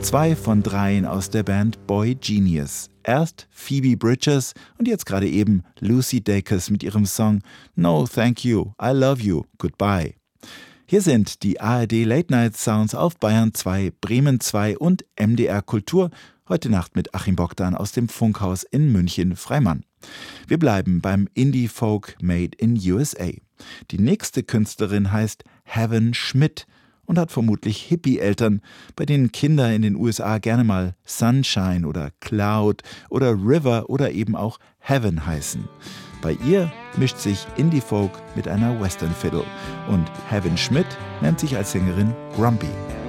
2 von 3 aus der Band Boy Genius. Erst Phoebe Bridgers und jetzt gerade eben Lucy Dacus mit ihrem Song No Thank You, I Love You, Goodbye. Hier sind die ARD Late Night Sounds auf Bayern 2, Bremen 2 und MDR Kultur. Heute Nacht mit Achim Bogdan aus dem Funkhaus in München-Freimann. Wir bleiben beim Indie-Folk Made in USA. Die nächste Künstlerin heißt Heaven Schmidt und hat vermutlich Hippie-Eltern, bei denen Kinder in den USA gerne mal Sunshine oder Cloud oder River oder eben auch Heaven heißen. Bei ihr mischt sich Indie-Folk mit einer Western-Fiddle und Heaven Schmidt nennt sich als Sängerin Grumpy.